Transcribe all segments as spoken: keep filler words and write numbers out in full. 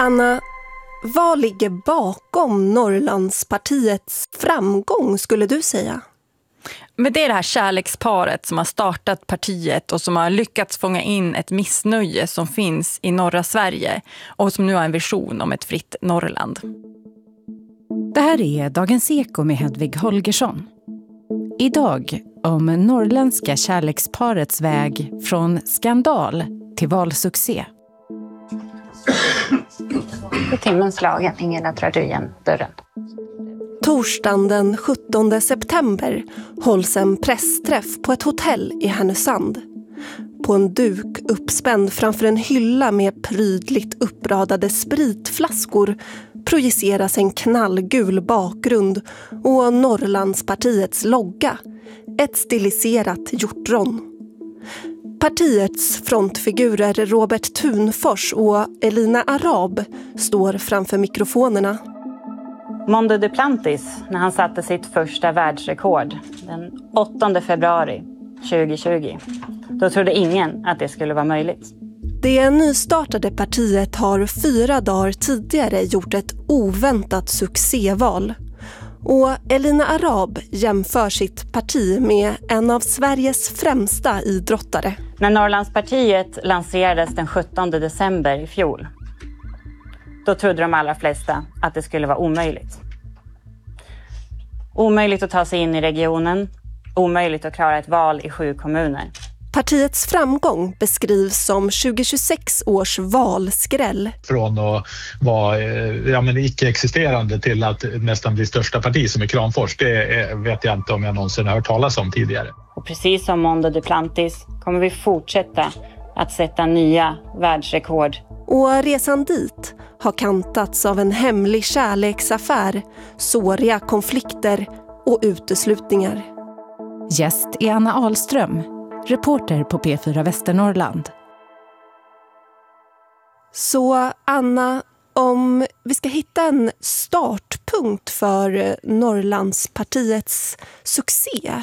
Anna, vad ligger bakom Norrlandspartiets framgång skulle du säga? Men det är det här kärleksparet som har startat partiet och som har lyckats fånga in ett missnöje som finns i norra Sverige och som nu har en vision om ett fritt Norrland. Det här är Dagens Eko med Hedvig Holgersson. Idag om norrländska kärleksparets väg från skandal till valsuccé. I timmens lagen, Ingela, drar du igen dörren. Torsdagen den sjuttonde september hålls en pressträff på ett hotell i Härnösand. På en duk uppspänd framför en hylla med prydligt uppradade spritflaskor projiceras en knallgul bakgrund och Norrlandspartiets logga, ett stiliserat hjortron. Partiets frontfigurer Robert Thunfors och Elina Arab står framför mikrofonerna. Mondo Duplantis, när han satte sitt första världsrekord den åttonde februari tjugohundratjugo, då trodde ingen att det skulle vara möjligt. Det nystartade partiet har fyra dagar tidigare gjort ett oväntat succéval. Och Elina Arab jämför sitt parti med en av Sveriges främsta idrottare. När Norrlandspartiet lanserades den sjuttonde december i fjol, då trodde de allra flesta att det skulle vara omöjligt. Omöjligt att ta sig in i regionen, omöjligt att klara ett val i sju kommuner. Partiets framgång beskrivs som tjugohundratjugosex års valskräll. Från att vara ja, men icke-existerande till att nästan bli största parti som är Kramfors, det är, vet jag inte om jag någonsin har hört talas om tidigare. Och precis som Mondo Duplantis kommer vi fortsätta att sätta nya världsrekord. Och resan dit har kantats av en hemlig kärleksaffär, såriga konflikter och uteslutningar. Gäst är Anna Ahlström, reporter på P fyra Västernorrland. Så Anna, om vi ska hitta en startpunkt för Norrlandspartiets succé,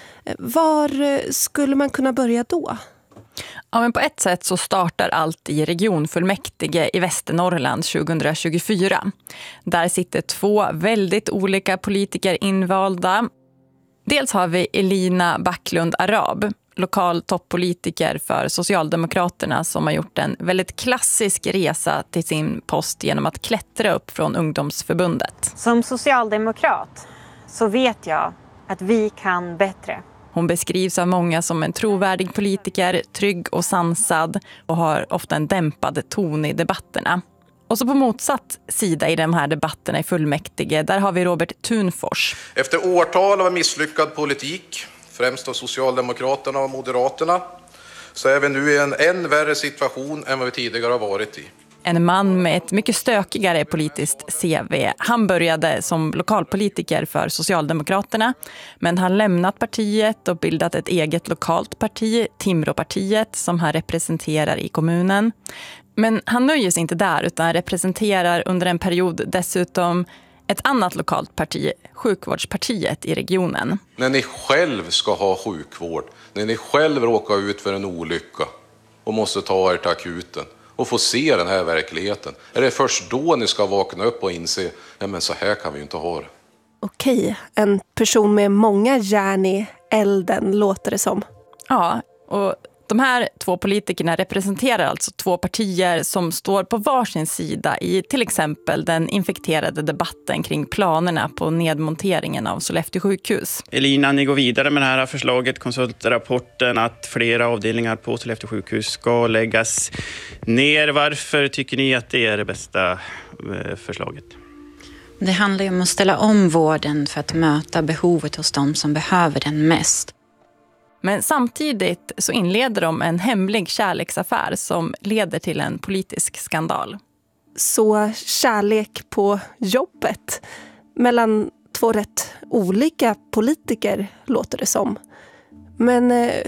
var skulle man kunna börja då? Ja, men på ett sätt så startar allt i regionfullmäktige i Västernorrland tjugohundratjugofyra. Där sitter två väldigt olika politiker invalda. Dels har vi Elina Backlund Arab, lokal toppolitiker för Socialdemokraterna, som har gjort en väldigt klassisk resa till sin post genom att klättra upp från ungdomsförbundet. Som socialdemokrat så vet jag att vi kan bättre. Hon beskrivs av många som en trovärdig politiker, trygg och sansad och har ofta en dämpad ton i debatterna. Och så på motsatt sida i de här debatterna i fullmäktige, där har vi Robert Thunfors. Efter årtal av misslyckad politik, främst av Socialdemokraterna och Moderaterna, så är vi nu i en än värre situation än vad vi tidigare har varit i. En man med ett mycket stökigare politiskt C V. Han började som lokalpolitiker för Socialdemokraterna, men han lämnat partiet och bildat ett eget lokalt parti, Timråpartiet, som han representerar i kommunen. Men han nöjer sig inte där, utan representerar under en period dessutom ett annat lokalt parti, Sjukvårdspartiet i regionen. När ni själv ska ha sjukvård, när ni själv råkar ut för en olycka och måste ta er till akuten och få se den här verkligheten, är det först då ni ska vakna upp och inse, ja men så här kan vi ju inte ha det. Okej, en person med många järn i elden låter det som. Ja, och de här två politikerna representerar alltså två partier som står på varsin sida i till exempel den infekterade debatten kring planerna på nedmonteringen av Sollefteå sjukhus. Elina, ni går vidare med det här förslaget, konsultrapporten, att flera avdelningar på Sollefteå sjukhus ska läggas ner. Varför tycker ni att det är det bästa förslaget? Det handlar ju om att ställa om vården för att möta behovet hos de som behöver den mest. Men samtidigt så inleder de en hemlig kärleksaffär som leder till en politisk skandal. Så kärlek på jobbet mellan två rätt olika politiker låter det som. Men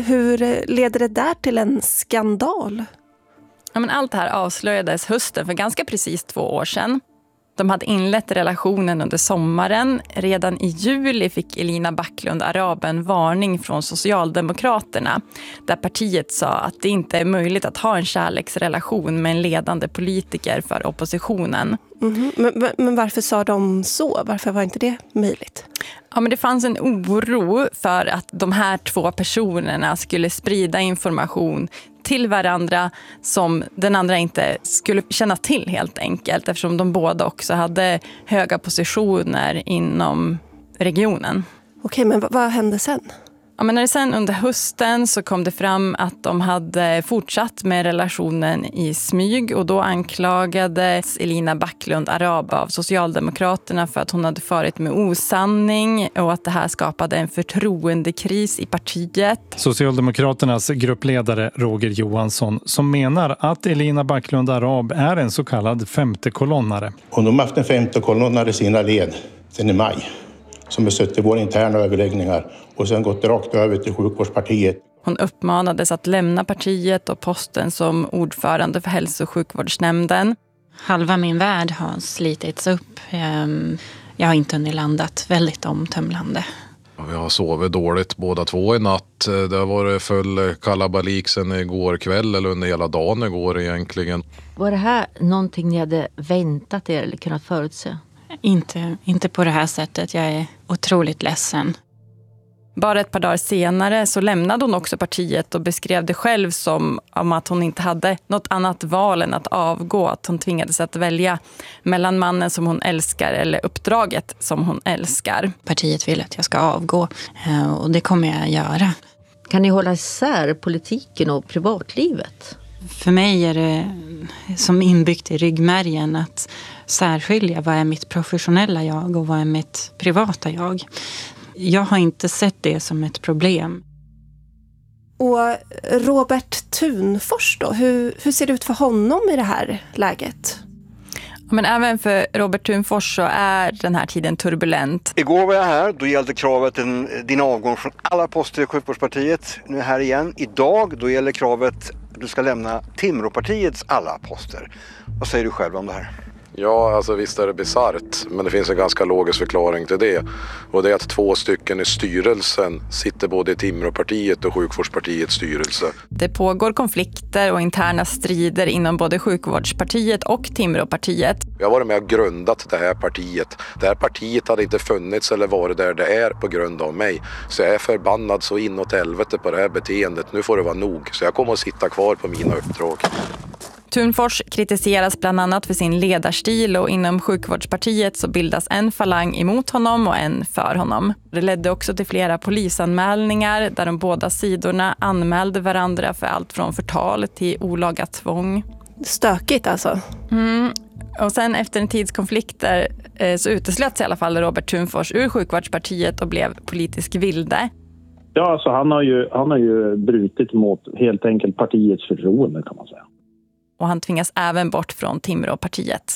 hur leder det där till en skandal? Ja, men allt det här avslöjades hösten för ganska precis två år sedan. De hade inlett relationen under sommaren. Redan i juli fick Elina Backlund Arab en varning från Socialdemokraterna, där partiet sa att det inte är möjligt att ha en kärleksrelation med en ledande politiker för oppositionen. Mm-hmm. Men, men varför sa de så? Varför var inte det möjligt? Ja, men det fanns en oro för att de här två personerna skulle sprida information till varandra som den andra inte skulle känna till helt enkelt, eftersom de båda också hade höga positioner inom regionen. Okej, men vad, vad hände sen? Ja, men när det sen under hösten så kom det fram att de hade fortsatt med relationen i smyg, och då anklagades Elina Backlund Arab av Socialdemokraterna för att hon hade farit med osanning och att det här skapade en förtroendekris i partiet. Socialdemokraternas gruppledare Roger Johansson som menar att Elina Backlund Arab är en så kallad femte kolonnare. Och de har haft en femte kolonnare i sina led sedan i maj, som har suttit i våra interna överläggningar och sen gått rakt över till sjukvårdspartiet. Hon uppmanades att lämna partiet och posten som ordförande för hälso- och sjukvårdsnämnden. Halva min värld har slitits upp. Jag har inte hunnit landat, väldigt omtömlande. Vi har sovit dåligt båda två i natt. Det har varit full kalabalik sen igår kväll eller under hela dagen igår egentligen. Var det här någonting ni hade väntat er eller kunnat förutse? Inte, inte på det här sättet. Jag är otroligt ledsen. Bara ett par dagar senare så lämnade hon också partiet och beskrev det själv som om att hon inte hade något annat val än att avgå. Att hon tvingades att välja mellan mannen som hon älskar eller uppdraget som hon älskar. Partiet vill att jag ska avgå och det kommer jag göra. Kan ni hålla isär politiken och privatlivet? För mig är det som inbyggt i ryggmärgen att särskilja vad är mitt professionella jag och vad är mitt privata jag. Jag har inte sett det som ett problem. Och Robert Thunfors då, hur, hur ser det ut för honom i det här läget? Men även för Robert Thunfors så är den här tiden turbulent. Igår var jag här, då gällde kravet en, din avgång från alla poster i sjukvårdspartiet. Nu är jag här igen. Idag då gäller kravet att du ska lämna Timråpartiets alla poster. Vad säger du själv om det här? Ja, alltså visst är det bizarrt, men det finns en ganska logisk förklaring till det. Och det är att två stycken i styrelsen sitter både i Timråpartiet och sjukvårdspartiets styrelse. Det pågår konflikter och interna strider inom både sjukvårdspartiet och Timråpartiet. Jag har varit med och grundat det här partiet. Det här partiet hade inte funnits eller varit där det är på grund av mig. Så jag är förbannad så inåt helvete på det här beteendet. Nu får det vara nog. Så jag kommer att sitta kvar på mina uppdrag. Thunfors kritiseras bland annat för sin ledarstil, och inom sjukvårdspartiet så bildas en falang emot honom och en för honom. Det ledde också till flera polisanmälningar där de båda sidorna anmälde varandra för allt från förtal till olaga tvång. Stökigt alltså. Mm. Och sen efter en tidskonflikter eh, så uteslöts i alla fall Robert Thunfors ur sjukvårdspartiet och blev politisk vilde. Ja, alltså han har ju, han har ju brutit mot helt enkelt partiets förtroende kan man säga. Och han tvingas även bort från Timråpartiet.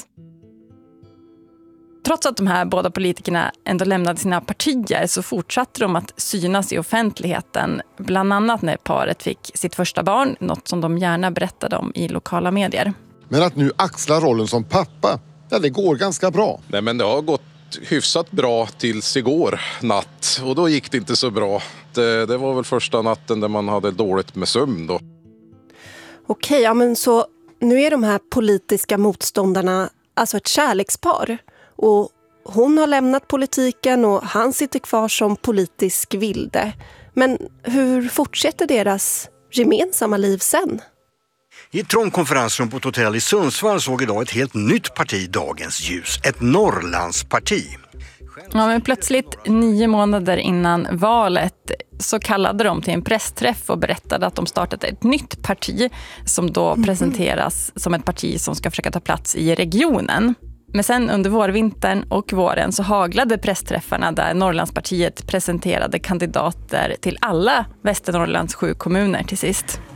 Trots att de här båda politikerna ändå lämnade sina partier så fortsatte de att synas i offentligheten. Bland annat när paret fick sitt första barn, något som de gärna berättade om i lokala medier. Men att nu axla rollen som pappa, ja, det går ganska bra. Nej, men det har gått hyfsat bra tills igår natt. Och då gick det inte så bra. Det, det var väl första natten där man hade dåligt med sömn då. Okej, ja men så nu är de här politiska motståndarna alltså ett kärlekspar. Och hon har lämnat politiken och han sitter kvar som politisk vilde. Men hur fortsätter deras gemensamma liv sen? I ett trångt konferensrum på ett hotell i Sundsvall såg idag ett helt nytt parti dagens ljus. Ett Norrlandsparti. Ja, men plötsligt nio månader innan valet så kallade de till en pressträff och berättade att de startat ett nytt parti som då mm. presenteras som ett parti som ska försöka ta plats i regionen. Men sen under vårvintern och våren så haglade pressträffarna där Norrlandspartiet presenterade kandidater till alla Västernorrlands sju kommuner till sist.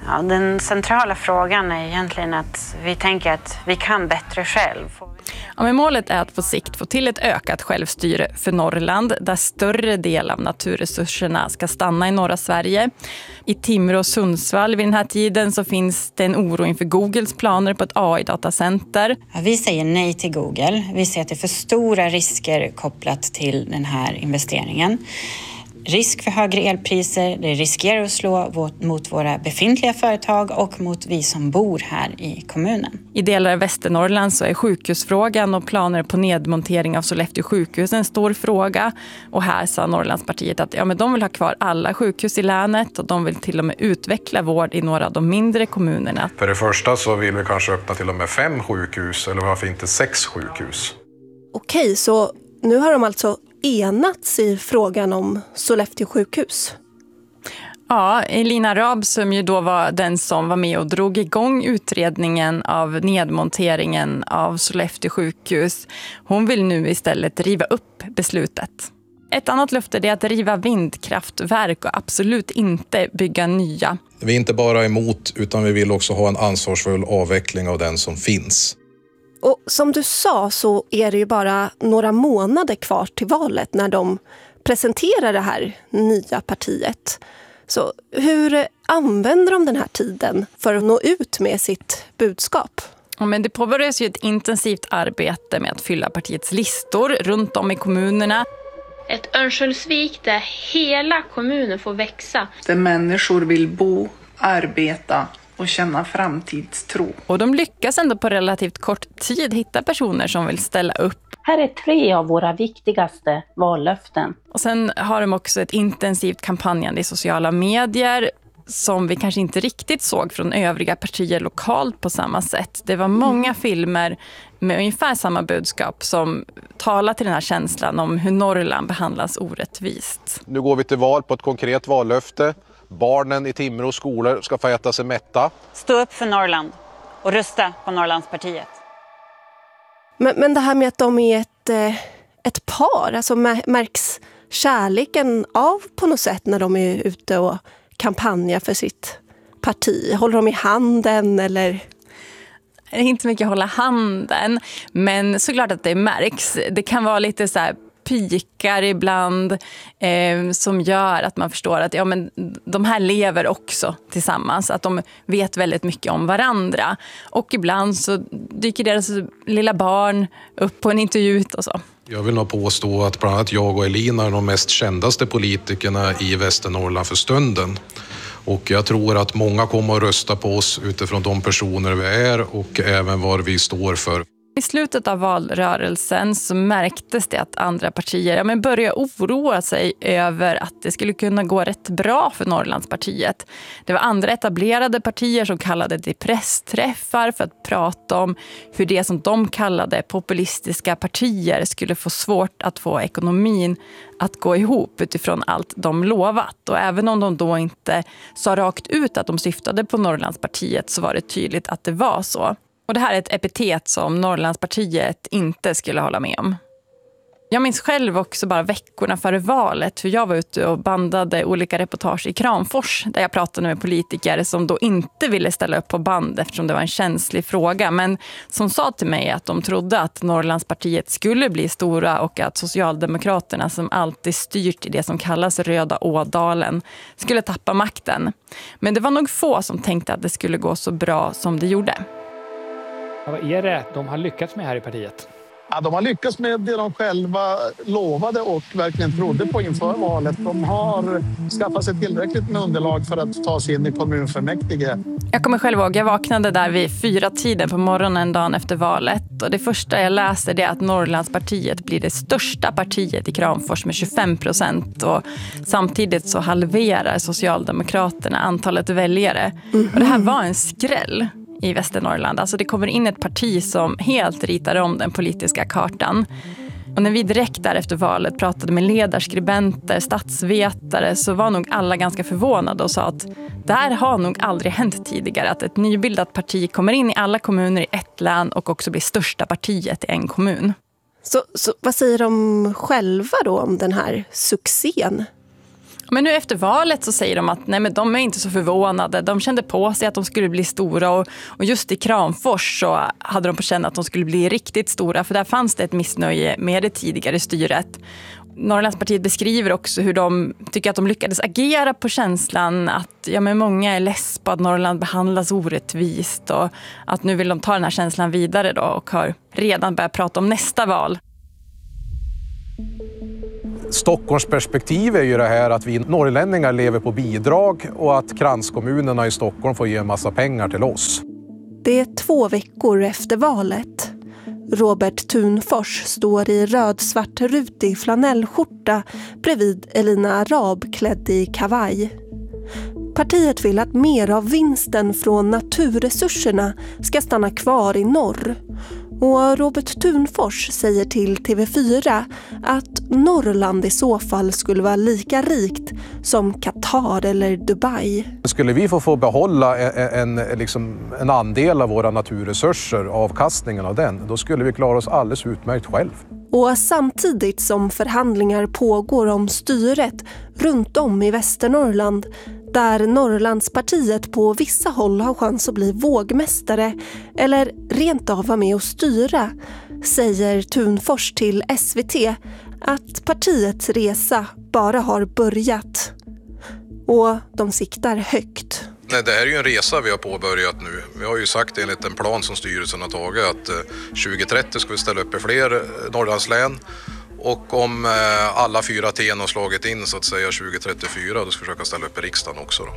Ja, den centrala frågan är egentligen att vi tänker att vi kan bättre själv. Ja, men målet är att på sikt få till ett ökat självstyre för Norrland där större del av naturresurserna ska stanna i norra Sverige. I Timrå och Sundsvall vid den här tiden så finns det en oro inför Googles planer på ett A I-datacenter. Ja, vi säger nej till Google. Vi ser att det är för stora risker kopplat till den här investeringen. Risk för högre elpriser, det riskerar att slå mot våra befintliga företag och mot vi som bor här i kommunen. I delar av Västernorrland så är sjukhusfrågan och planer på nedmontering av Sollefteå sjukhus en stor fråga. Och här sa Norrlandspartiet att ja, men de vill ha kvar alla sjukhus i länet och de vill till och med utveckla vård i några av de mindre kommunerna. För det första så vill vi kanske öppna till och med fem sjukhus eller varför inte sex sjukhus. Okej, så nu har de alltså enats i frågan om Sollefteå sjukhus. Ja, Elina Arab som ju då var den som var med och drog igång utredningen av nedmonteringen av Sollefteå sjukhus. Hon vill nu istället riva upp beslutet. Ett annat löfte är att riva vindkraftverk och absolut inte bygga nya. Vi är inte bara emot utan vi vill också ha en ansvarsfull avveckling av den som finns. Och som du sa så är det ju bara några månader kvar till valet när de presenterar det här nya partiet. Så hur använder de den här tiden för att nå ut med sitt budskap? Ja, men det påbörjas ju ett intensivt arbete med att fylla partiets listor runt om i kommunerna. Ett Örnsköldsvik där hela kommunen får växa. Där människor vill bo, arbeta och känna framtidstro. Och de lyckas ändå på relativt kort tid hitta personer som vill ställa upp. Här är tre av våra viktigaste vallöften. Och sen har de också ett intensivt kampanjande i sociala medier som vi kanske inte riktigt såg från övriga partier lokalt på samma sätt. Det var många mm. filmer med ungefär samma budskap som talar till den här känslan om hur Norrland behandlas orättvist. Nu går vi till val på ett konkret vallöfte. Barnen i Timrå skolor ska få äta sig mätta. Stå upp för Norrland och rösta på Norrlandspartiet. Men, men det här med att de är ett, ett par, alltså märks kärleken av på något sätt när de är ute och kampanjar för sitt parti? Håller de i handen eller? Det är inte mycket att hålla handen, men såklart att det märks. Det kan vara lite så här pikar ibland eh, som gör att man förstår att ja, men de här lever också tillsammans. Att de vet väldigt mycket om varandra. Och ibland så dyker deras lilla barn upp på en intervju och så. Jag vill nog påstå att bland annat jag och Elina är de mest kändaste politikerna i Västernorrland för stunden. Och jag tror att många kommer att rösta på oss utifrån de personer vi är och även vad vi står för. I slutet av valrörelsen så märktes det att andra partier ja, men började oroa sig över att det skulle kunna gå rätt bra för Norrlandspartiet. Det var andra etablerade partier som kallade det pressträffar för att prata om hur det som de kallade populistiska partier skulle få svårt att få ekonomin att gå ihop utifrån allt de lovat. Och även om de då inte sa rakt ut att de syftade på Norrlandspartiet så var det tydligt att det var så. Och det här är ett epitet som Norrlandspartiet inte skulle hålla med om. Jag minns själv också bara veckorna före valet hur jag var ute och bandade olika reportage i Kramfors där jag pratade med politiker som då inte ville ställa upp på band eftersom det var en känslig fråga men som sa till mig att de trodde att Norrlandspartiet skulle bli stora och att Socialdemokraterna som alltid styrt i det som kallas Röda Ådalen skulle tappa makten. Men det var nog få som tänkte att det skulle gå så bra som det gjorde. Vad är det de har lyckats med här i partiet? Ja, de har lyckats med det de själva lovade och verkligen trodde på inför valet. De har skaffat sig tillräckligt med underlag för att ta sig in i kommunfullmäktige. Jag kommer själv ihåg, jag vaknade där vid fyra tiden på morgonen dagen efter valet. Och det första jag läste är att Norrlandspartiet blir det största partiet i Kramfors med tjugofem procent. Och samtidigt så halverar Socialdemokraterna antalet väljare. Mm-hmm. Och det här var en skräll i Västernorrland. Alltså det kommer in ett parti som helt ritar om den politiska kartan. Och när vi direkt där efter valet pratade med ledarskribenter, statsvetare så var nog alla ganska förvånade och sa att det här har nog aldrig hänt tidigare. Att ett nybildat parti kommer in i alla kommuner i ett län och också blir största partiet i en kommun. Så, så vad säger de själva då om den här succén? Men nu efter valet så säger de att nej, men de är inte så förvånade. De kände på sig att de skulle bli stora och, och just i Kramfors så hade de på känn att de skulle bli riktigt stora, för där fanns det ett missnöje med det tidigare styret. Norrlandspartiet beskriver också hur de tycker att de lyckades agera på känslan att ja, men många är less på att Norrland behandlas orättvist och att nu vill de ta den här känslan vidare då och har redan börjat prata om nästa val. Stockholms perspektiv är ju det här att vi norrlänningar lever på bidrag och att kranskommunerna i Stockholm får ge en massa pengar till oss. Det är två veckor efter valet. Robert Thunfors står i röd-svart rutig flanellskjorta bredvid Elina Arab klädd i kavaj. Partiet vill att mer av vinsten från naturresurserna ska stanna kvar i norr. Och Robert Thunfors säger till T V fyra att Norrland i så fall skulle vara lika rikt som Qatar eller Dubai. Skulle vi få, få behålla en, en, liksom en andel av våra naturresurser, avkastningen av den, då skulle vi klara oss alldeles utmärkt själv. Och samtidigt som förhandlingar pågår om styret runt om i Västernorrland, där Norrlandspartiet på vissa håll har chans att bli vågmästare eller rent av vara med och styra, säger Thunfors till S V T att partiets resa bara har börjat. Och de siktar högt. Nej, det här är ju en resa vi har påbörjat nu. Vi har ju sagt enligt en plan som styrelsen har tagit att tjugo trettio ska vi ställa upp i fler Norrlandslän. Och om alla fyra T har slagit in så att säga tjugo trettiofyra, då ska vi försöka ställa upp i riksdagen också då.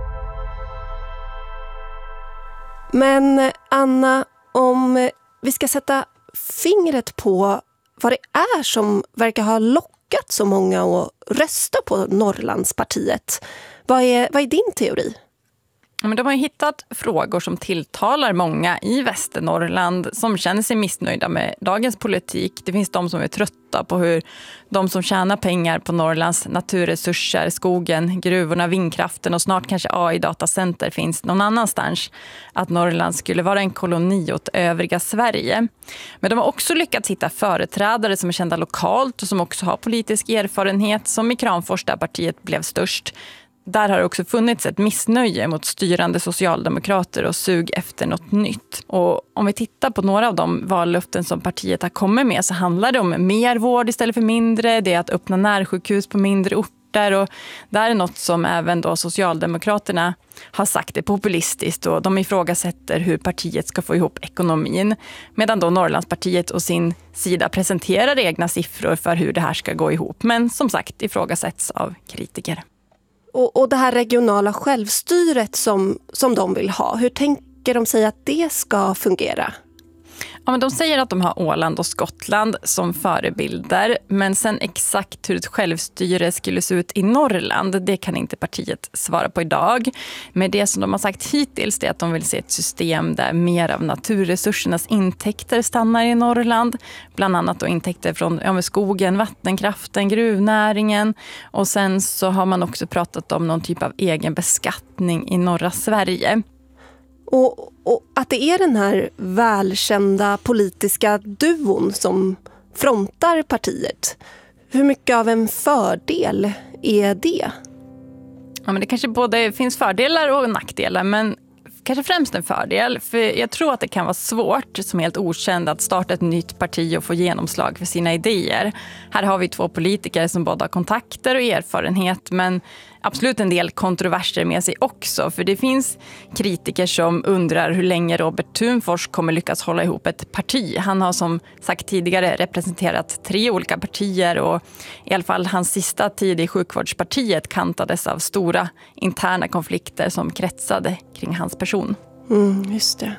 Men Anna, om vi ska sätta fingret på vad det är som verkar ha lockat så många att rösta på Norrlandspartiet, vad är, vad är din teori? Men de har hittat frågor som tilltalar många i Västernorrland som känner sig missnöjda med dagens politik. Det finns de som är trötta på hur de som tjänar pengar på Norrlands naturresurser, skogen, gruvorna, vindkraften och snart kanske A I-datacenter finns någon annanstans. Att Norrland skulle vara en koloni åt övriga Sverige. Men de har också lyckats hitta företrädare som är kända lokalt och som också har politisk erfarenhet, som i Kramfors där partiet blev störst. Där har det också funnits ett missnöje mot styrande socialdemokrater och sug efter något nytt. Och om vi tittar på några av de vallöften som partiet har kommit med så handlar det om mer vård istället för mindre. Det är att öppna närsjukhus på mindre orter och där är något som även då Socialdemokraterna har sagt är populistiskt och de ifrågasätter hur partiet ska få ihop ekonomin. Medan då Norrlandspartiet och sin sida presenterar egna siffror för hur det här ska gå ihop. Men som sagt ifrågasätts av kritiker. Och, och det här regionala självstyret som, som de vill ha, hur tänker de sig att det ska fungera? Ja, men de säger att de har Åland och Skottland som förebilder, men sen exakt hur ett självstyre skulle se ut i Norrland, det kan inte partiet svara på idag. Men det som de har sagt hittills är att de vill se ett system där mer av naturresursernas intäkter stannar i Norrland. Bland annat då intäkter från ja, skogen, vattenkraften, gruvnäringen. Och sen så har man också pratat om någon typ av egen beskattning i norra Sverige. Och, och att det är den här välkända politiska duon som frontar partiet. Hur mycket av en fördel är det? Ja, men det kanske både finns fördelar och nackdelar, men kanske främst en fördel. För jag tror att det kan vara svårt som helt okänd att starta ett nytt parti och få genomslag för sina idéer. Här har vi två politiker som både har kontakter och erfarenhet, men absolut en del kontroverser med sig också. För det finns kritiker som undrar hur länge Robert Thunfors kommer lyckas hålla ihop ett parti. Han har som sagt tidigare representerat tre olika partier och i alla fall hans sista tid i sjukvårdspartiet kantades av stora interna konflikter som kretsade kring hans person. Mm, just det.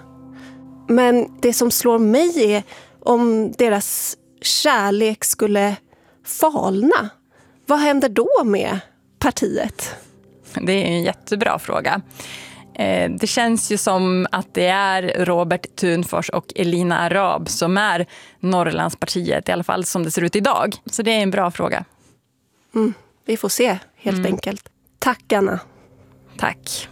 Men det som slår mig är om deras kärlek skulle falna. Vad händer då med partiet? Det är en jättebra fråga. Det känns ju som att det är Robert Thunfors och Elina Arab som är Norrlandspartiet, i alla fall som det ser ut idag. Så det är en bra fråga. Mm, vi får se helt mm. enkelt. Tack Anna. Tack.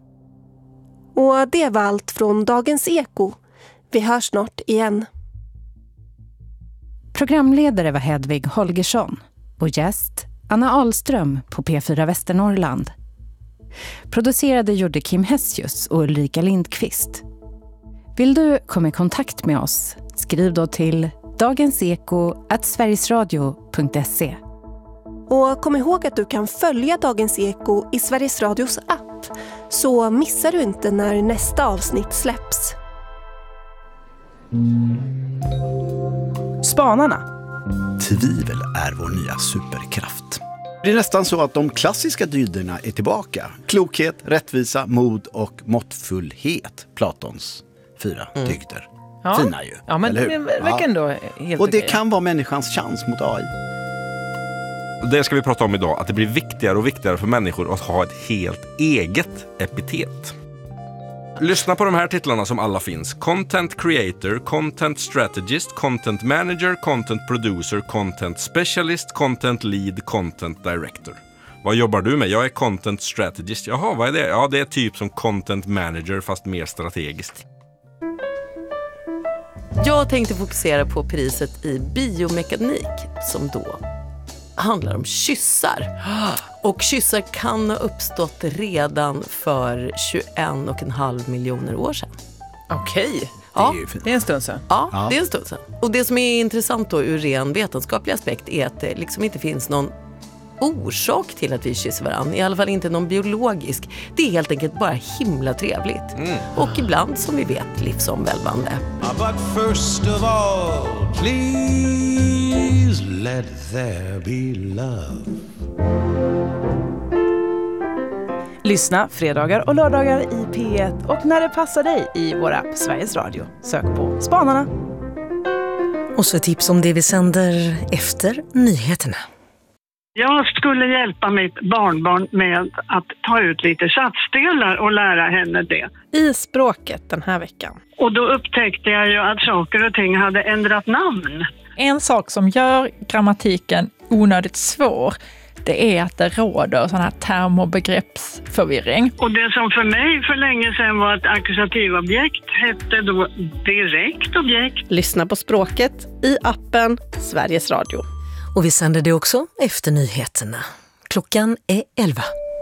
Och det var allt från Dagens Eko. Vi hörs snart igen. Programledare var Hedvig Holgersson och gäst Anna Ahlström på P fyra Västernorrland. Producerade gjorde Kim Hessius och Ulrika Lindqvist. Vill du komma i kontakt med oss? Skriv då till dagenseko at sverigesradio punkt se. Och kom ihåg att du kan följa Dagens Eko i Sveriges Radios app, så missar du inte när nästa avsnitt släpps. Spanarna. Tvivel är vår nya superkraft. Det är nästan så att de klassiska dygderna är tillbaka. Klokhet, rättvisa, mod och måttfullhet. Platons fyra mm. dygder. Ja. Fina ju, ja, men eller det hur? verkar ändå helt Och det okej. kan vara människans chans mot A I. Det ska vi prata om idag, att det blir viktigare och viktigare för människor att ha ett helt eget epitet. Lyssna på de här titlarna som alla finns. Content Creator, Content Strategist, Content Manager, Content Producer, Content Specialist, Content Lead, Content Director. Vad jobbar du med? Jag är Content Strategist. Jaha, vad är det? Ja, det är typ som Content Manager fast mer strategiskt. Jag tänkte fokusera på priset i biomekanik som då handlar om kyssar. Och kyssar kan ha uppstått redan för tjugoen och en halv miljoner år sedan. Okej, ja. det är ju fint. Det är en stund sedan. Ja, Ja. det är en stund sedan. Och det som är intressant då ur ren vetenskaplig aspekt är att det liksom inte finns någon orsak till att vi kysser varandra. I alla fall inte någon biologisk. Det är helt enkelt bara himla trevligt. Mm. Och ibland, som vi vet, livsomvälvande. But first of all, please let there be love. Lyssna fredagar och lördagar i P ett och när det passar dig i vår app Sveriges Radio. Sök på Spanarna. Och så tips om det vi sänder efter nyheterna. Jag skulle hjälpa mitt barnbarn med att ta ut lite satsdelar och lära henne det. I språket den här veckan. Och då upptäckte jag ju att saker och ting hade ändrat namn. En sak som gör grammatiken onödigt svår, det är att det råder sån här term- och begreppsförvirring. Och det som för mig för länge sedan var ett akkusativobjekt hette då direkt objekt. Lyssna på språket i appen Sveriges Radio. Och vi sänder det också efter nyheterna. Klockan är elva.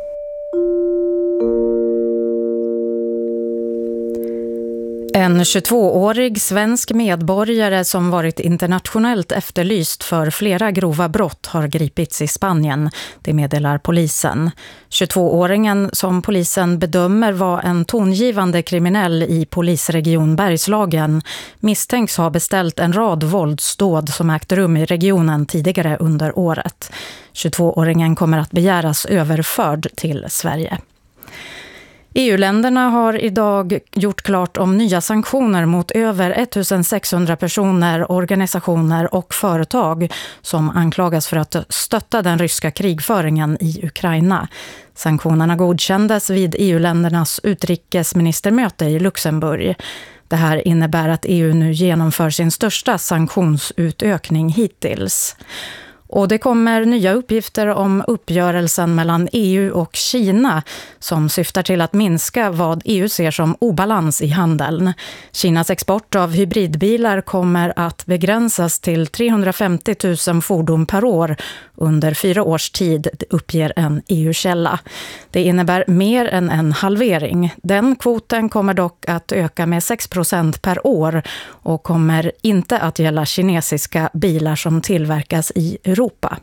En tjugotvåårig svensk medborgare som varit internationellt efterlyst för flera grova brott har gripits i Spanien, det meddelar polisen. tjugotvååringen som polisen bedömer var en tongivande kriminell i polisregion Bergslagen misstänks ha beställt en rad våldsdåd som ägt rum i regionen tidigare under året. tjugotvååringen kommer att begäras överförd till Sverige. E U-länderna har idag gjort klart om nya sanktioner mot över ettusensexhundra personer, organisationer och företag som anklagas för att stötta den ryska krigföringen i Ukraina. Sanktionerna godkändes vid E U-ländernas utrikesministermöte i Luxemburg. Det här innebär att E U nu genomför sin största sanktionsutökning hittills. Och det kommer nya uppgifter om uppgörelsen mellan E U och Kina som syftar till att minska vad E U ser som obalans i handeln. Kinas export av hybridbilar kommer att begränsas till trehundrafemtio tusen fordon per år under fyra års tid, uppger en E U-källa. Det innebär mer än en halvering. Den kvoten kommer dock att öka med sex procent per år och kommer inte att gälla kinesiska bilar som tillverkas i Europa.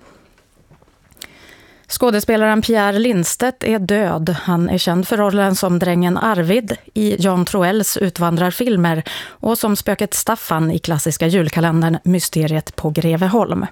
Skådespelaren Pierre Lindstedt är död. Han är känd för rollen som drängen Arvid i Jan Troells utvandrarfilmer och som spöket Staffan i klassiska julkalendern Mysteriet på Greveholm.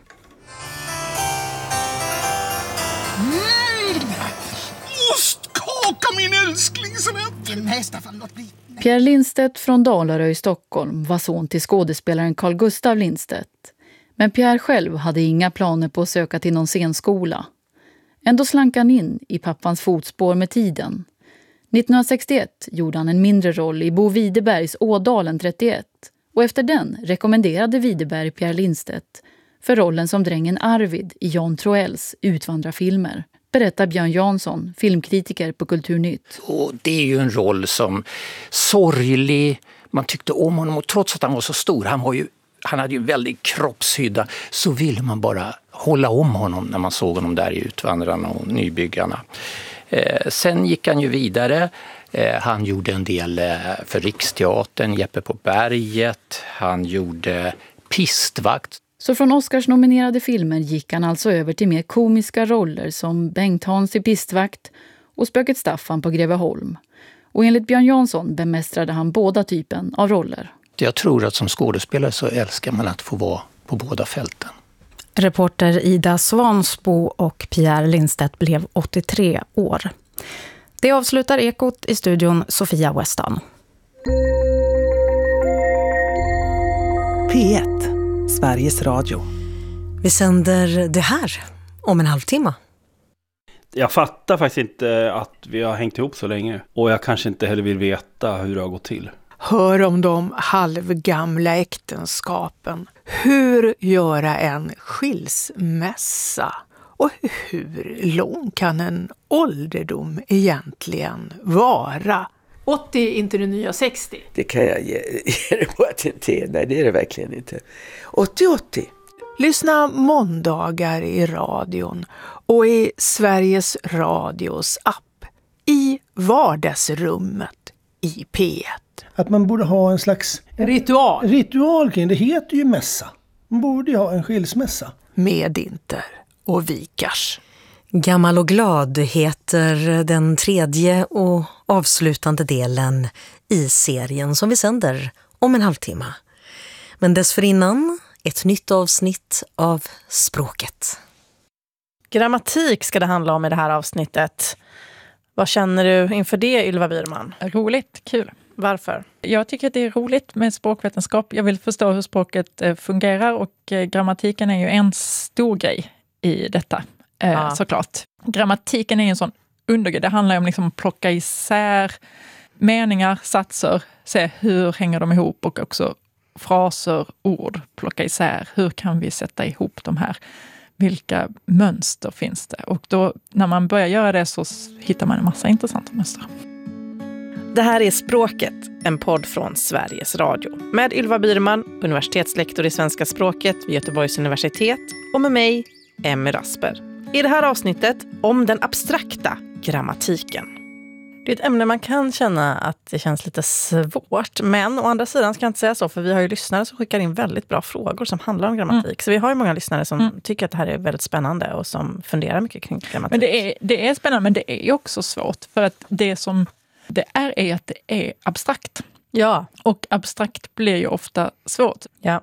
Ostkaka min älskling som jag... Nej, Staffan, låt bli. Pierre Lindstedt från Dalarö i Stockholm var son till skådespelaren Carl Gustav Lindstedt. Men Pierre själv hade inga planer på att söka till någon scenskola. Ändå slank han in i pappans fotspår med tiden. nittonhundrasextioett gjorde han en mindre roll i Bo Widerbergs Ådalen trettioett. Och efter den rekommenderade Widerberg Pierre Lindstedt för rollen som drängen Arvid i Jan Troells utvandrarfilmer. Berättar Björn Jansson, filmkritiker på Kulturnytt. Och det är ju en roll som sorglig, man tyckte om honom och trots att han var så stor, han, var ju, han hade ju väldigt kroppshydda, så ville man bara hålla om honom när man såg honom där i Utvandrarna och Nybyggarna. Eh, sen gick han ju vidare. Eh, han gjorde en del eh, för Riksteatern, Jeppe på berget. Han gjorde Pistvakt. Så från Oscars-nominerade filmer gick han alltså över till mer komiska roller som Bengt Hans i Pistvakt och Spöket Staffan på Greveholm. Och enligt Björn Jansson bemästrade han båda typen av roller. Jag tror att som skådespelare så älskar man att få vara på båda fälten. Reporter Ida Svansbo och Pierre Lindstedt blev åttiotre år. Det avslutar Ekot, i studion Sofia Weston. P ett, Sveriges Radio. Vi sänder det här om en halvtimme. Jag fattar faktiskt inte att vi har hängt ihop så länge. Och jag kanske inte heller vill veta hur det har gått till. Hör om de halvgamla äktenskapen. Hur göra en skilsmässa? Och hur lång kan en ålderdom egentligen vara? åttio är inte det nya sextio. Det kan jag ge, ge det på att det inte är. Nej, det är det verkligen inte. åttio åttio. Lyssna måndagar i radion och i Sveriges Radios app. I vardagsrummet i P ett. Att man borde ha en slags ritual. Ritual kring det heter ju mässa. Man borde ju ha en skilsmässa. Med Inter och Vikars. Gammal och glad heter den tredje och avslutande delen i serien som vi sänder om en halvtimme. Men dessförinnan ett nytt avsnitt av Språket. Grammatik ska det handla om i det här avsnittet. Vad känner du inför det, Ylva Byrman? Roligt, kul. Varför? Jag tycker att det är roligt med språkvetenskap. Jag vill förstå hur språket fungerar och grammatiken är ju en stor grej i detta, ja. såklart. Grammatiken är en sån undergrej. Det handlar om liksom att plocka isär meningar, satser, se hur hänger de ihop och också fraser, ord, plocka isär. Hur kan vi sätta ihop de här? Vilka mönster finns det? Och då när man börjar göra det så hittar man en massa intressanta mönster. Det här är Språket, en podd från Sveriges Radio. Med Ylva Byrman, universitetslektor i svenska språket vid Göteborgs universitet. Och med mig, Emmy Rasper. I det här avsnittet om den abstrakta grammatiken. Det är ett ämne man kan känna att det känns lite svårt. Men å andra sidan ska jag inte säga så. För vi har ju lyssnare som skickar in väldigt bra frågor som handlar om grammatik. Mm. Så vi har ju många lyssnare som mm. tycker att det här är väldigt spännande. Och som funderar mycket kring grammatik. Men det är, det är spännande, men det är också svårt. För att det som det är är att det är abstrakt. Ja. Och abstrakt blir ju ofta svårt. Ja.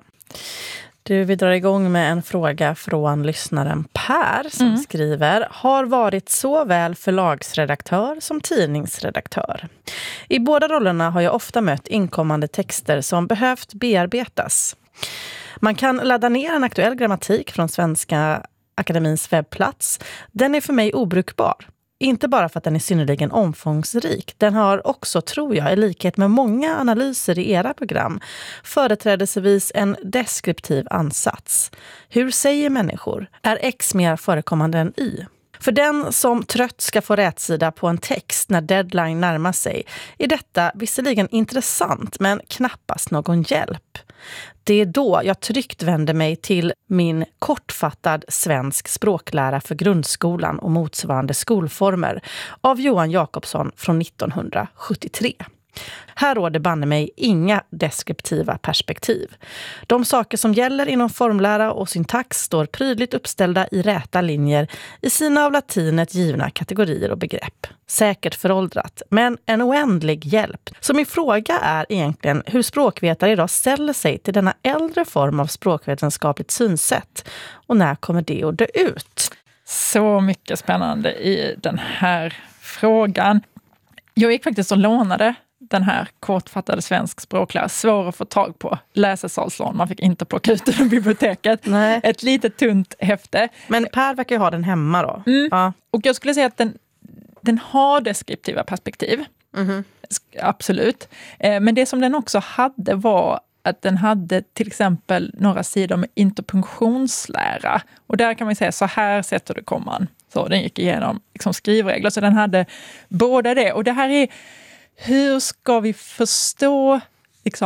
Du, vi drar igång med en fråga från lyssnaren Per som mm. skriver: har varit såväl förlagsredaktör som tidningsredaktör. I båda rollerna har jag ofta mött inkommande texter som behövt bearbetas. Man kan ladda ner en aktuell grammatik från Svenska Akademins webbplats. Den är för mig obrukbar. Inte bara för att den är synnerligen omfångsrik. Den har också, tror jag, i likhet med många analyser i era program, företrädelsevis en deskriptiv ansats. Hur säger människor? Är X mer förekommande än Y? För den som trött ska få rätsida på en text när deadline närmar sig är detta visserligen intressant men knappast någon hjälp. Det är då jag tryggt vänder mig till min kortfattad svensk språklära för grundskolan och motsvarande skolformer av Johan Jakobsson från nittonhundrasjuttiotre. Här råder banne mig inga deskriptiva perspektiv. De saker som gäller inom formlära och syntax står prydligt uppställda i räta linjer i sina av latinet givna kategorier och begrepp. Säkert föråldrat, men en oändlig hjälp. Så min fråga är egentligen hur språkvetare idag ställer sig till denna äldre form av språkvetenskapligt synsätt. Och när kommer det att dö ut? Så mycket spännande i den här frågan. Jag gick faktiskt och lånade den här kortfattade svensk språklära, svår att få tag på, läsesalslån. Man fick inte plocka ut den i biblioteket. Nej. Ett litet tunt häfte. Men Per verkar ju ha den hemma då. Mm. Ja. Och jag skulle säga att den, den har deskriptiva perspektiv. Mm-hmm. Absolut. Men det som den också hade var att den hade till exempel några sidor med interpunktionslära. Och där kan man säga, så här sätter du komman. Så den gick igenom liksom skrivregler. Så den hade båda det. Och det här är, hur ska vi förstå liksom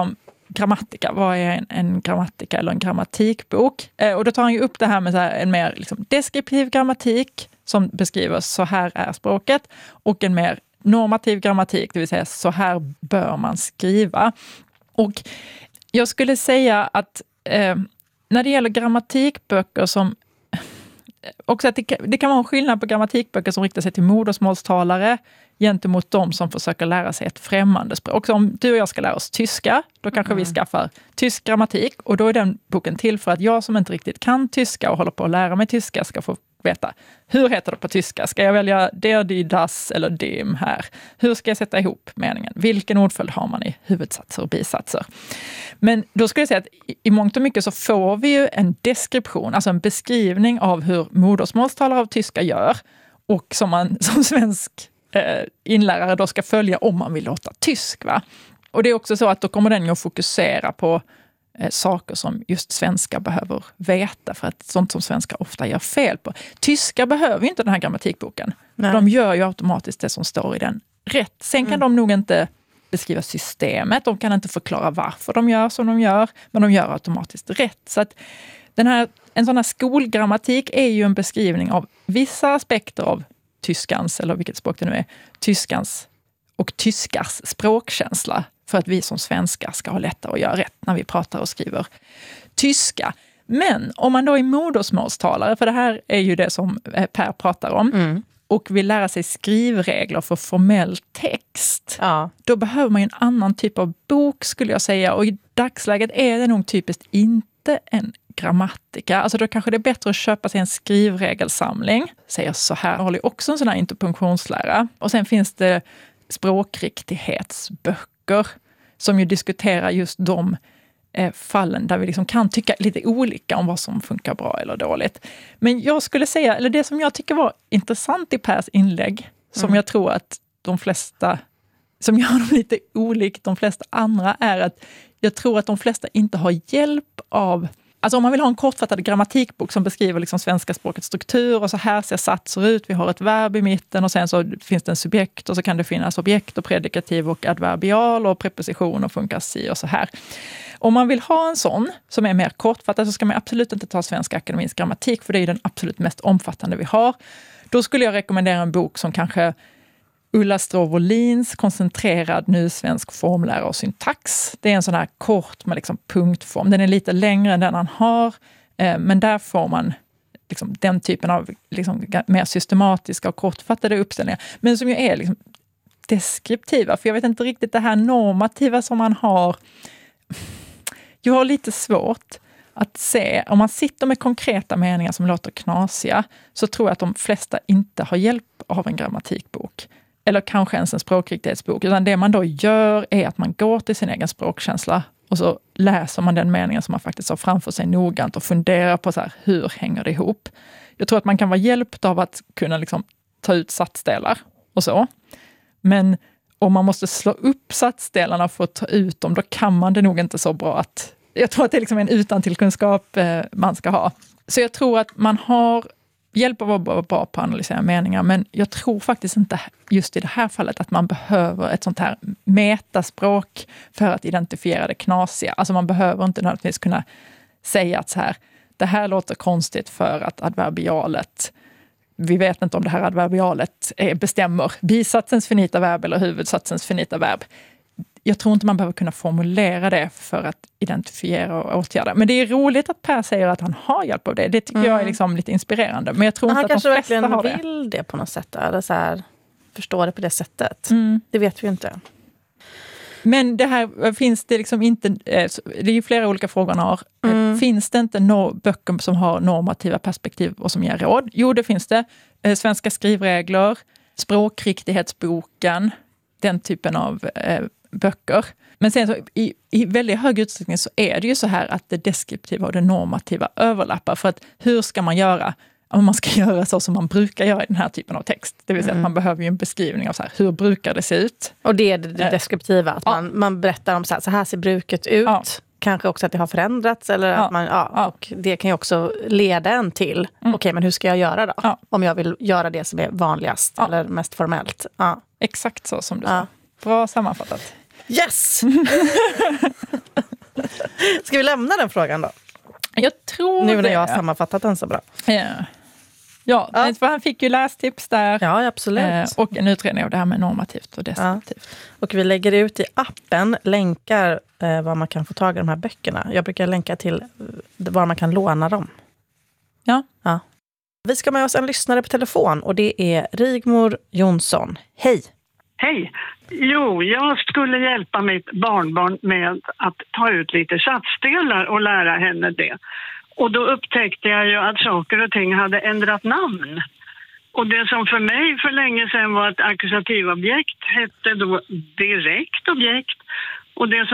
grammatika. Vad är en, en grammatika eller en grammatikbok? Eh, och då tar han ju upp det här med så här en mer liksom, deskriptiv grammatik som beskriver så här är språket, och en mer normativ grammatik, det vill säga så här bör man skriva. Och jag skulle säga att eh, när det gäller grammatikböcker som också att det, kan, det kan vara en skillnad på grammatikböcker som riktar sig till modersmålstalare gentemot de som försöker lära sig ett främmande språk. Så om du och jag ska lära oss tyska, då kanske mm. vi skaffar tysk grammatik, och då är den boken till för att jag som inte riktigt kan tyska och håller på att lära mig tyska ska få veta, hur heter det på tyska? Ska jag välja der, die, das eller dem här? Hur ska jag sätta ihop meningen? Vilken ordföljd har man i huvudsatser och bisatser? Men då skulle jag säga att i mångt och mycket så får vi ju en deskription, alltså en beskrivning av hur modersmålstalare av tyska gör, och som man som svensk eh, inlärare då ska följa om man vill låta tysk. Va? Och det är också så att då kommer den ju att fokusera på eh, saker som just svenskar behöver veta, för att sånt som svenskar ofta gör fel på. Tyskar behöver ju inte den här grammatikboken. Nej. De gör ju automatiskt det som står i den rätt. Sen kan mm. de nog inte beskriva systemet, de kan inte förklara varför de gör som de gör, men de gör automatiskt rätt. Så att den här, en sån här skolgrammatik är ju en beskrivning av vissa aspekter av tyskans, eller vilket språk det nu är, tyskans och tyskars språkkänsla, för att vi som svenskar ska ha lättare att göra rätt när vi pratar och skriver tyska. Men om man då är modersmålstalare, för det här är ju det som Per pratar om, mm. och vill lära sig skrivregler för formell text, ja. Då behöver man ju en annan typ av bok, skulle jag säga. Och i dagsläget är det nog typiskt inte en grammatika. Alltså då kanske det är bättre att köpa sig en skrivregelsamling. Säger så här, håller ju också en sån här interpunktionslära. Och sen finns det språkriktighetsböcker som ju diskuterar just de eh, fallen där vi liksom kan tycka lite olika om vad som funkar bra eller dåligt. Men jag skulle säga, eller det som jag tycker var intressant i Pers inlägg, som mm. jag tror att de flesta, som gör dem lite olikt de flesta andra, är att jag tror att de flesta inte har hjälp av, alltså om man vill ha en kortfattad grammatikbok som beskriver liksom svenska språkets struktur, och så här ser satser ut, vi har ett verb i mitten och sen så finns det en subjekt, och så kan det finnas objekt och predikativ och adverbial och preposition och funkar si och så här. Om man vill ha en sån som är mer kortfattad, så ska man absolut inte ta Svenska Akademins grammatik, för det är den absolut mest omfattande vi har. Då skulle jag rekommendera en bok som kanske Ulla Stråvolins koncentrerad nysvensk formlära och syntax. Det är en sån här kort med liksom punktform. Den är lite längre än den han har, eh, men där får man liksom den typen av liksom mer systematiska och kortfattade uppställningar. Men som ju är liksom deskriptiva, för jag vet inte riktigt det här normativa som man har. Jag har lite svårt att se, om man sitter med konkreta meningar som låter knasiga, så tror jag att de flesta inte har hjälp av en grammatikbok. Eller kanske ens en språkriktighetsbok. Utan det man då gör är att man går till sin egen språkkänsla, och så läser man den meningen som man faktiskt har framför sig noggrant och funderar på så här, hur hänger det ihop? Jag tror att man kan vara hjälpt av att kunna liksom ta ut satsdelar och så. Men om man måste slå upp satsdelarna för att ta ut dem, då kan man det nog inte så bra. Att jag tror att det är liksom en utantilkunskap eh, man ska ha. Så jag tror att man har hjälp av att vara bra på att analysera meningar, men jag tror faktiskt inte just i det här fallet att man behöver ett sånt här metaspråk för att identifiera det knasiga. Alltså man behöver inte nödvändigtvis kunna säga att så här, det här låter konstigt för att adverbialet, vi vet inte om det här adverbialet är, bestämmer bisatsens finita verb eller huvudsatsens finita verb. Jag tror inte man behöver kunna formulera det för att identifiera och åtgärda. Men det är roligt att Per säger att han har hjälp av det. Det tycker mm. jag är liksom lite inspirerande. Men jag tror han inte att de flesta har det. Han kanske verkligen vill det på något sätt. Eller så här, förstå det på det sättet. Mm. Det vet vi ju inte. Men det här finns det liksom inte, det är ju flera olika frågor han har. Mm. Finns det inte no- böcker som har normativa perspektiv och som ger råd? Jo, det finns det. Svenska skrivregler, språkriktighetsboken, den typen av eh, böcker. Men sen så i, i väldigt hög utsträckning så är det ju så här att det deskriptiva och det normativa överlappar. För att hur ska man göra? Man ska göra så som man brukar göra i den här typen av text. Det vill säga mm. att man behöver ju en beskrivning av så här, hur brukar det se ut? Och det är det, det deskriptiva, att ja. man, man berättar om så här, så här ser bruket ut. Ja. Kanske också att det har förändrats. Eller ja. att man, ja, ja. Och det kan ju också leda en till, mm. okej okay, men hur ska jag göra då? Ja. Om jag vill göra det som är vanligast ja. eller mest formellt. Ja. Exakt så som du ja. sa. Bra sammanfattat. Yes! Ska vi lämna den frågan då? Jag tror Nu när det. jag har sammanfattat den så bra. Ja, ja, ja. För han fick ju lästips där. Ja, absolut. Eh, och en utredning av det här med normativt och destruktivt. Ja. Och vi lägger ut i appen länkar eh, var man kan få tag i de här böckerna. Jag brukar länka till var man kan låna dem. Ja. ja. Vi ska med oss en lyssnare på telefon och det är Rigmor Jonsson. Hej! Hej! Jo, jag skulle hjälpa mitt barnbarn med att ta ut lite satsdelar och lära henne det. Och då upptäckte jag ju att saker och ting hade ändrat namn. Och det som för mig för länge sedan var ett akkusativobjekt hette då direkt objekt. Och det som